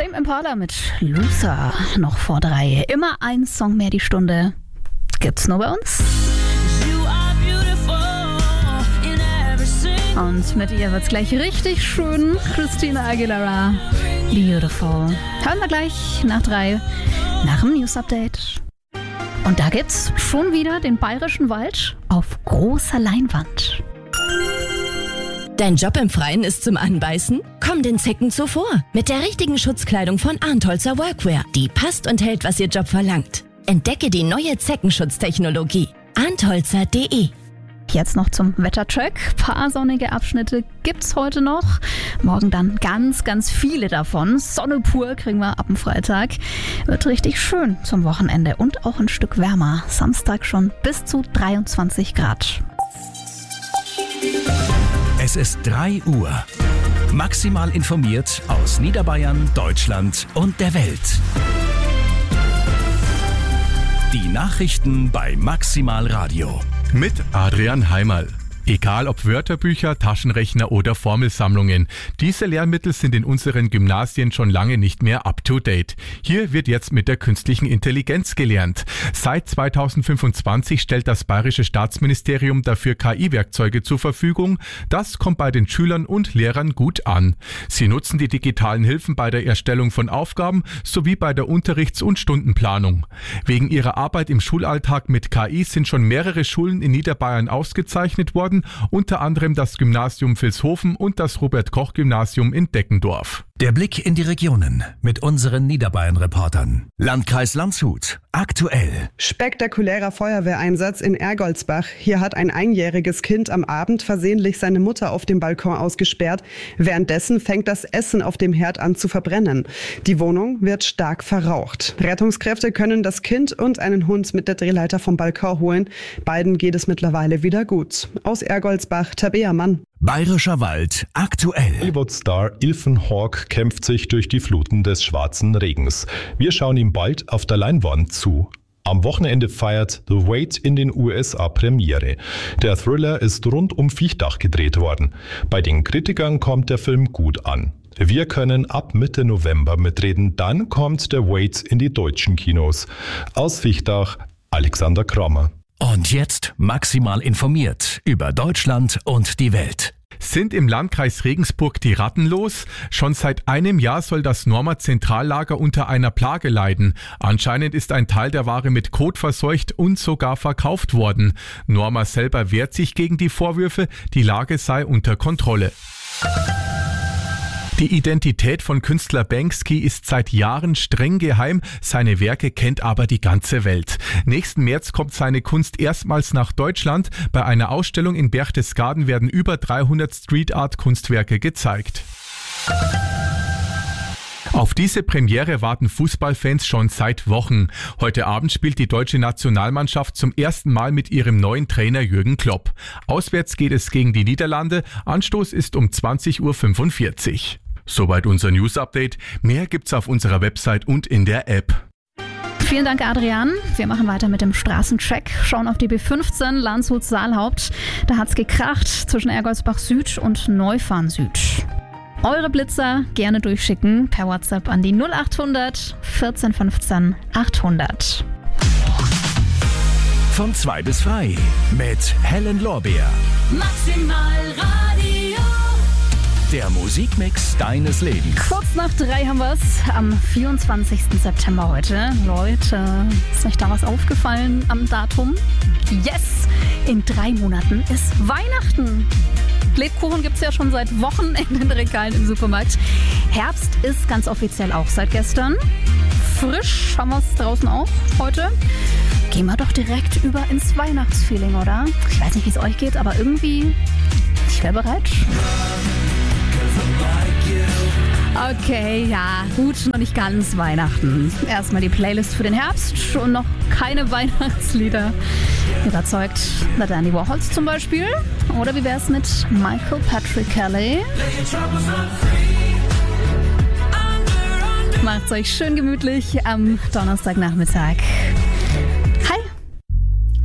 Tame Impala mit Loser noch vor 3. Immer ein Song mehr die Stunde. Gibt's nur bei uns. Und mit ihr wird's gleich richtig schön. Christina Aguilera, Beautiful. Hören wir gleich nach 3, nach dem News Update. Und da gibt's schon wieder den Bayerischen Wald auf großer Leinwand. Dein Job im Freien ist zum Anbeißen? Komm den Zecken zuvor mit der richtigen Schutzkleidung von Arntholzer Workwear. Die passt und hält, was Ihr Job verlangt. Entdecke die neue Zeckenschutztechnologie. Arntholzer.de. Jetzt noch zum Wettercheck. Paar sonnige Abschnitte gibt's heute noch. Morgen dann ganz, ganz viele davon. Sonne pur kriegen wir ab dem Freitag. Wird richtig schön zum Wochenende und auch ein Stück wärmer. Samstag schon bis zu 23 Grad. Es ist 3 Uhr. Maximal informiert aus Niederbayern, Deutschland und der Welt. Die Nachrichten bei Maximal Radio. Mit Adrian Heimerl. Egal ob Wörterbücher, Taschenrechner oder Formelsammlungen, diese Lehrmittel sind in unseren Gymnasien schon lange nicht mehr up-to-date. Hier wird jetzt mit der künstlichen Intelligenz gelernt. Seit 2025 stellt das Bayerische Staatsministerium dafür KI-Werkzeuge zur Verfügung. Das kommt bei den Schülern und Lehrern gut an. Sie nutzen die digitalen Hilfen bei der Erstellung von Aufgaben sowie bei der Unterrichts- und Stundenplanung. Wegen ihrer Arbeit im Schulalltag mit KI sind schon mehrere Schulen in Niederbayern ausgezeichnet worden, unter anderem das Gymnasium Vilshofen und das Robert-Koch-Gymnasium in Deckendorf. Der Blick in die Regionen mit unseren Niederbayern-Reportern. Landkreis Landshut. Aktuell. Spektakulärer Feuerwehreinsatz in Ergoldsbach. Hier hat ein einjähriges Kind am Abend versehentlich seine Mutter auf dem Balkon ausgesperrt. Währenddessen fängt das Essen auf dem Herd an zu verbrennen. Die Wohnung wird stark verraucht. Rettungskräfte können das Kind und einen Hund mit der Drehleiter vom Balkon holen. Beiden geht es mittlerweile wieder gut. Aus Ergoldsbach, Tabea Mann. Bayerischer Wald aktuell. Hollywood-Star Ethan Hawke kämpft sich durch die Fluten des schwarzen Regens. Wir schauen ihm bald auf der Leinwand zu. Am Wochenende feiert The Wait in den USA Premiere. Der Thriller ist rund um Viechtach gedreht worden. Bei den Kritikern kommt der Film gut an. Wir können ab Mitte November mitreden, dann kommt der Wait in die deutschen Kinos. Aus Viechtach, Alexander Kramer. Und jetzt maximal informiert über Deutschland und die Welt. Sind im Landkreis Regensburg die Ratten los? Schon seit einem Jahr soll das Norma Zentrallager unter einer Plage leiden. Anscheinend ist ein Teil der Ware mit Kot verseucht und sogar verkauft worden. Norma selber wehrt sich gegen die Vorwürfe, die Lage sei unter Kontrolle. Die Identität von Künstler Banksy ist seit Jahren streng geheim, seine Werke kennt aber die ganze Welt. Nächsten März kommt seine Kunst erstmals nach Deutschland. Bei einer Ausstellung in Berchtesgaden werden über 300 Street-Art-Kunstwerke gezeigt. Auf diese Premiere warten Fußballfans schon seit Wochen. Heute Abend spielt die deutsche Nationalmannschaft zum ersten Mal mit ihrem neuen Trainer Jürgen Klopp. Auswärts geht es gegen die Niederlande. Anstoß ist um 20.45 Uhr. Soweit unser News-Update. Mehr gibt's auf unserer Website und in der App. Vielen Dank, Adrian. Wir machen weiter mit dem Straßencheck. Schauen auf die B15 Landshut-Saalhaupt. Da hat's gekracht zwischen Ergoldsbach Süd und Neufahren Süd. Eure Blitzer gerne durchschicken per WhatsApp an die 0800 14 15 800. Von 2 bis frei mit Helen Lorbeer. Maximal Radio. Der Musikmix deines Lebens. Kurz nach 3 haben wir es am 24. September heute. Leute, ist euch da was aufgefallen am Datum? Yes! In 3 Monaten ist Weihnachten. Lebkuchen gibt es ja schon seit Wochen in den Regalen im Supermarkt. Herbst ist ganz offiziell auch seit gestern. Frisch haben wir es draußen auch heute. Gehen wir doch direkt über ins Weihnachtsfeeling, oder? Ich weiß nicht, wie es euch geht, aber irgendwie, ich wäre bereit. Okay, ja, gut, noch nicht ganz Weihnachten. Erstmal die Playlist für den Herbst und noch keine Weihnachtslieder. Überzeugt The Dandy Warhols zum Beispiel? Oder wie wär's mit Michael Patrick Kelly? Macht's euch schön gemütlich am Donnerstagnachmittag.